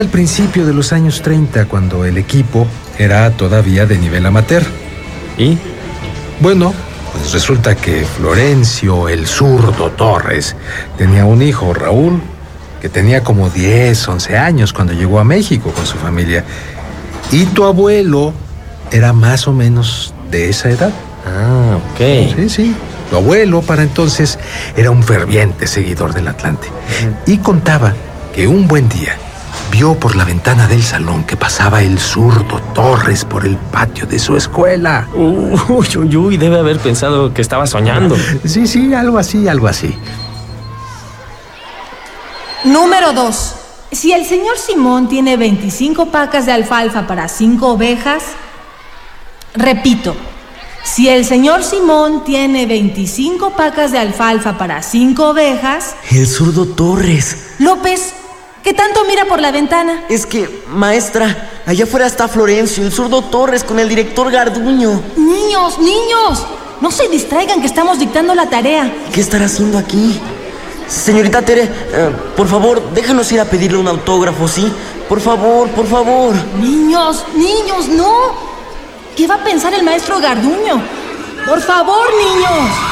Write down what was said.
Al principio de los años 30, cuando el equipo era todavía de nivel amateur. ¿Y? Bueno, pues resulta que Florencio, el zurdo Torres, tenía un hijo, Raúl, que tenía como 10, 11 años cuando llegó a México con su familia. Y tu abuelo era más o menos de esa edad. Ah, ok. Sí. Tu abuelo, para entonces, era un ferviente seguidor del Atlante. Y contaba que un buen día vio por la ventana del salón que pasaba el zurdo Torres por el patio de su escuela. Uy, debe haber pensado que estaba soñando. Sí, algo así. Número 2. Si el señor Simón tiene 25 pacas de alfalfa para 5 ovejas... Repito, si el señor Simón tiene 25 pacas de alfalfa para 5 ovejas... El zurdo Torres. López, ¿qué tanto mira por la ventana? Es que, maestra, allá afuera está Florencio, el zurdo Torres, con el director Garduño. Niños, no se distraigan que estamos dictando la tarea. ¿Qué estará haciendo aquí? Señorita Tere, por favor, déjanos ir a pedirle un autógrafo, ¿sí? Por favor. Niños, no. ¿Qué va a pensar el maestro Garduño? Por favor, niños.